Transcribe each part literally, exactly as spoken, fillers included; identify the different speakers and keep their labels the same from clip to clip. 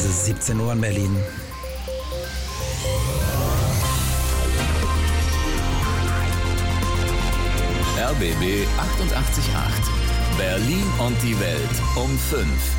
Speaker 1: Es ist siebzehn Uhr in Berlin.
Speaker 2: R B B achtundachtzig Komma acht. Berlin und die Welt um fünf.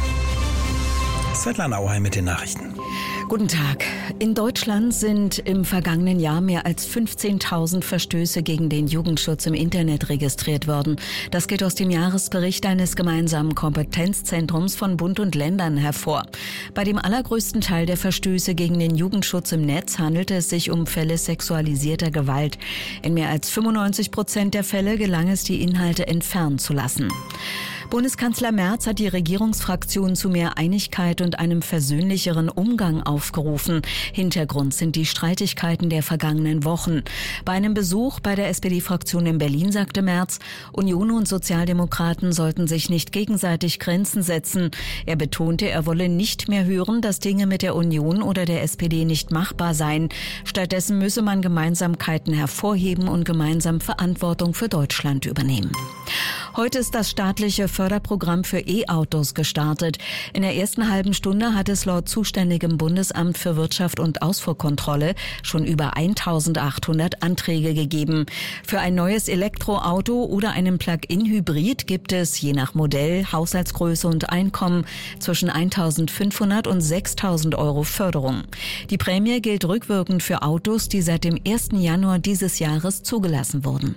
Speaker 1: Svetlana Auheim mit den Nachrichten.
Speaker 3: Guten Tag. In Deutschland sind im vergangenen Jahr mehr als fünfzehntausend Verstöße gegen den Jugendschutz im Internet registriert worden. Das geht aus dem Jahresbericht eines gemeinsamen Kompetenzzentrums von Bund und Ländern hervor. Bei dem allergrößten Teil der Verstöße gegen den Jugendschutz im Netz handelte es sich um Fälle sexualisierter Gewalt. In mehr als fünfundneunzig Prozent der Fälle gelang es, die Inhalte entfernen zu lassen. Bundeskanzler Merz hat die Regierungsfraktionen zu mehr Einigkeit und einem versöhnlicheren Umgang aufgerufen. Hintergrund sind die Streitigkeiten der vergangenen Wochen. Bei einem Besuch bei der S P D-Fraktion in Berlin sagte Merz, Union und Sozialdemokraten sollten sich nicht gegenseitig Grenzen setzen. Er betonte, er wolle nicht mehr hören, dass Dinge mit der Union oder der S P D nicht machbar seien. Stattdessen müsse man Gemeinsamkeiten hervorheben und gemeinsam Verantwortung für Deutschland übernehmen. Heute ist das staatliche Förderprogramm für E-Autos gestartet. In der ersten halben Stunde hat es laut zuständigem Bundesamt für Wirtschaft und Ausfuhrkontrolle schon über eintausendachthundert Anträge gegeben. Für ein neues Elektroauto oder einen Plug-in-Hybrid gibt es je nach Modell, Haushaltsgröße und Einkommen zwischen eintausendfünfhundert und sechstausend Euro Förderung. Die Prämie gilt rückwirkend für Autos, die seit dem ersten Januar dieses Jahres zugelassen wurden.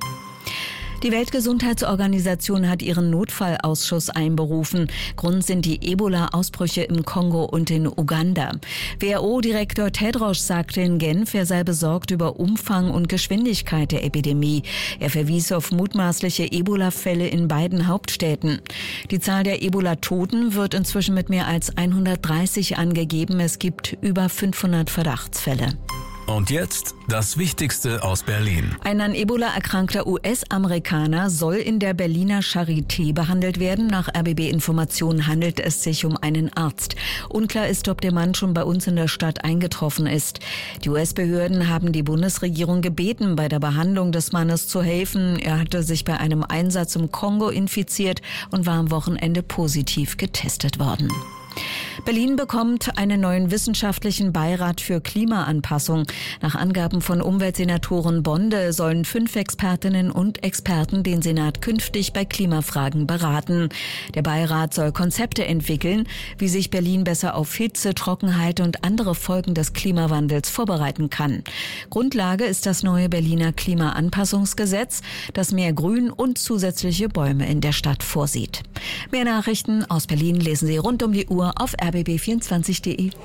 Speaker 3: Die Weltgesundheitsorganisation hat ihren Notfallausschuss einberufen. Grund sind die Ebola-Ausbrüche im Kongo und in Uganda. W H O-Direktor Tedros sagte in Genf, er sei besorgt über Umfang und Geschwindigkeit der Epidemie. Er verwies auf mutmaßliche Ebola-Fälle in beiden Hauptstädten. Die Zahl der Ebola-Toten wird inzwischen mit mehr als hundertdreißig angegeben. Es gibt über fünfhundert Verdachtsfälle.
Speaker 2: Und jetzt das Wichtigste aus Berlin.
Speaker 3: Ein an Ebola erkrankter U S-Amerikaner soll in der Berliner Charité behandelt werden. Nach R B B-Informationen handelt es sich um einen Arzt. Unklar ist, ob der Mann schon bei uns in der Stadt eingetroffen ist. Die U S-Behörden haben die Bundesregierung gebeten, bei der Behandlung des Mannes zu helfen. Er hatte sich bei einem Einsatz im Kongo infiziert und war am Wochenende positiv getestet worden. Berlin bekommt einen neuen wissenschaftlichen Beirat für Klimaanpassung. Nach Angaben von Umweltsenatorin Bonde sollen fünf Expertinnen und Experten den Senat künftig bei Klimafragen beraten. Der Beirat soll Konzepte entwickeln, wie sich Berlin besser auf Hitze, Trockenheit und andere Folgen des Klimawandels vorbereiten kann. Grundlage ist das neue Berliner Klimaanpassungsgesetz, das mehr Grün und zusätzliche Bäume in der Stadt vorsieht. Mehr Nachrichten aus Berlin lesen Sie rund um die Uhr auf r b b vierundzwanzig punkt de.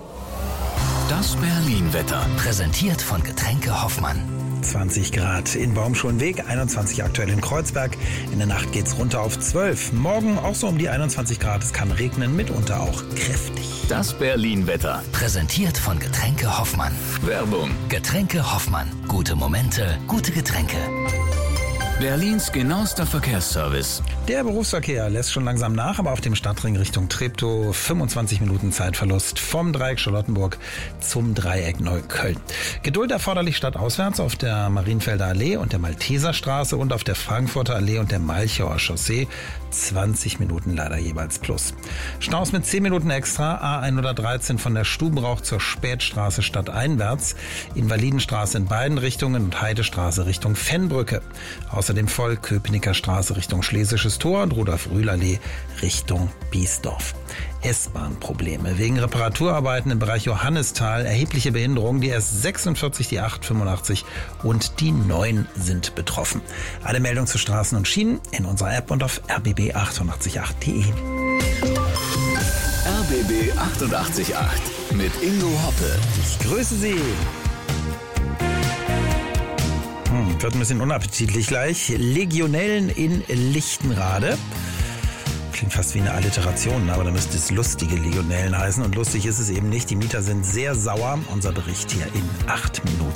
Speaker 2: Das Berlin-Wetter. Präsentiert von Getränke Hoffmann.
Speaker 1: zwanzig Grad in Baumschulenweg, einundzwanzig aktuell in Kreuzberg. In der Nacht geht's runter auf zwölf. Morgen auch so um die einundzwanzig Grad. Es kann regnen, mitunter auch kräftig.
Speaker 2: Das Berlin-Wetter. Präsentiert von Getränke Hoffmann. Werbung. Getränke Hoffmann. Gute Momente, gute Getränke. Berlins genauester Verkehrsservice.
Speaker 1: Der Berufsverkehr lässt schon langsam nach, aber auf dem Stadtring Richtung Treptow fünfundzwanzig Minuten Zeitverlust vom Dreieck Charlottenburg zum Dreieck Neukölln. Geduld erforderlich stadtauswärts auf der Marienfelder Allee und der Malteserstraße und auf der Frankfurter Allee und der Malchauer Chaussee zwanzig Minuten leider jeweils plus. Staus mit zehn Minuten extra, A hundertdreizehn von der Stubenrauch zur Spätstraße stadteinwärts, Invalidenstraße in beiden Richtungen und Heidestraße Richtung Fennbrücke. Außerdem voll Köpenicker Straße Richtung Schlesisches Tor und Rudolf-Rühl-Allee Richtung Biesdorf. S-Bahn-Probleme. Wegen Reparaturarbeiten im Bereich Johannisthal erhebliche Behinderungen. Die S sechsundvierzig, die acht fünfundachtzig und die neun sind betroffen. Alle Meldungen zu Straßen und Schienen in unserer App und auf r b b achtundachtzig punkt acht punkt de.
Speaker 2: R B B achtundachtzig Komma acht mit Ingo Hoppe.
Speaker 1: Ich grüße Sie. Hm, wird ein bisschen unappetitlich gleich. Legionellen in Lichtenrade. Klingt fast wie eine Alliteration, aber da müsste es lustige Legionellen heißen. Und lustig ist es eben nicht. Die Mieter sind sehr sauer. Unser Bericht hier in acht Minuten.